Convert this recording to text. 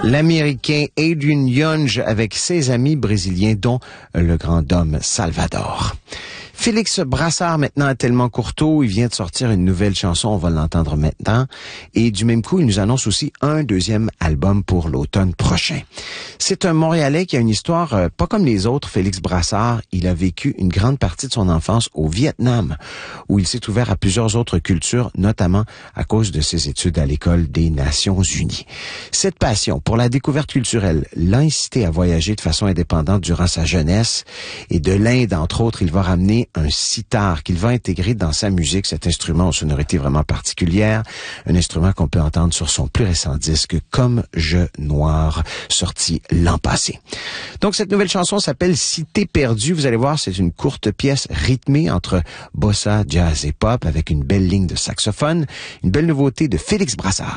L'Américain Adrian Younge avec ses amis brésiliens, dont le grand Dom Salvador. Félix Brassard, maintenant à Tellement Courteau, il vient de sortir une nouvelle chanson, on va l'entendre maintenant. Et du même coup, il nous annonce aussi un deuxième album pour l'automne prochain. C'est un Montréalais qui a une histoire pas comme les autres, Félix Brassard. Il a vécu une grande partie de son enfance au Vietnam, où il s'est ouvert à plusieurs autres cultures, notamment à cause de ses études à l'École des Nations Unies. Cette passion pour la découverte culturelle l'a incité à voyager de façon indépendante durant sa jeunesse. Et de l'Inde, entre autres, il va ramener un sitar qu'il va intégrer dans sa musique, cet instrument aux sonorités vraiment particulières, un instrument qu'on peut entendre sur son plus récent disque, Comme Je Noir, sorti l'an passé. Donc cette nouvelle chanson s'appelle Si t'es perdu, vous allez voir, c'est une courte pièce rythmée entre bossa, jazz et pop avec une belle ligne de saxophone, une belle nouveauté de Félix Brassard.